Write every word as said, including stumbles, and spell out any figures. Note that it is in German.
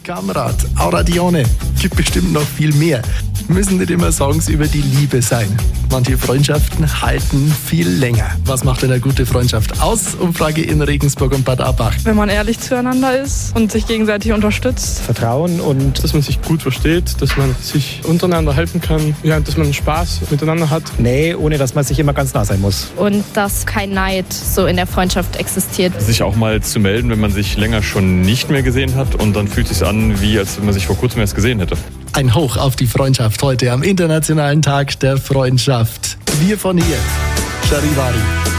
Kamerad, Auradione, gibt bestimmt noch viel mehr. Müssen nicht immer Songs über die Liebe sein. Manche Freundschaften halten viel länger. Was macht eine gute Freundschaft aus? Umfrage in Regensburg und Bad Abbach. Wenn man ehrlich zueinander ist und sich gegenseitig unterstützt. Vertrauen und dass man sich gut versteht, dass man sich untereinander helfen kann, ja, dass man Spaß miteinander hat. Nähe, ohne dass man sich immer ganz nah sein muss. Und dass kein Neid so in der Freundschaft existiert. Sich auch mal zu melden, wenn man sich länger schon nicht mehr gesehen hat und dann fühlt es sich an, wie als wenn man sich vor kurzem erst gesehen hätte. Ein Hoch auf die Freundschaft heute am Internationalen Tag der Freundschaft. Wir von hier, Charivari.